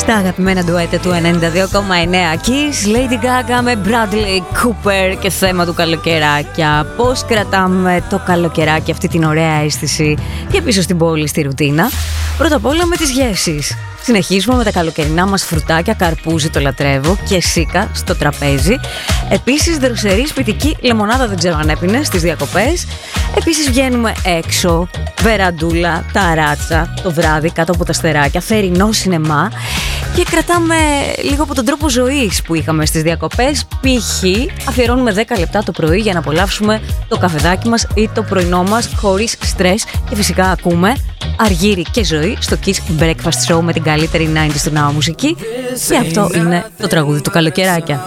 Τα αγαπημένα ντουέτα του 92,9 Kiss, Lady Gaga με Bradley Cooper και θέμα του καλοκαιράκια. Πώς κρατάμε το καλοκαιράκι, αυτή την ωραία αίσθηση και πίσω στην πόλη, στη ρουτίνα? Πρώτα απ' όλα με τις γεύσεις. Συνεχίζουμε με τα καλοκαιρινά μας φρουτάκια, καρπούζι το λατρεύω και σίκα στο τραπέζι. Επίσης δροσερή σπιτική λεμονάδα, δεν ξέρω αν έπινες στις διακοπές. Επίσης βγαίνουμε έξω, βεραντούλα, ταράτσα το βράδυ κάτω από τα αστεράκια, θερινό σινεμά και κρατάμε λίγο από τον τρόπο ζωής που είχαμε στις διακοπές. Π.χ. αφιερώνουμε 10 λεπτά το πρωί για να απολαύσουμε το καφεδάκι μας ή το πρωινό μας χωρίς στρες και φυσικά ακούμε Αργύρι και Ζωή στο Kiss Breakfast Show με την καλύτερη 90's του Now μουσική και αυτό είναι το τραγούδι του καλοκαιράκια.